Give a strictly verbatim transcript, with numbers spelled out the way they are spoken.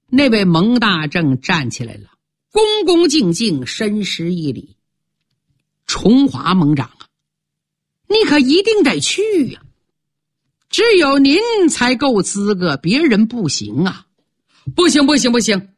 那位蒙大正站起来了，恭恭敬敬深施一礼：“崇华蒙长啊，你可一定得去呀、啊！只有您才够资格，别人不行啊！”“不行不行不行，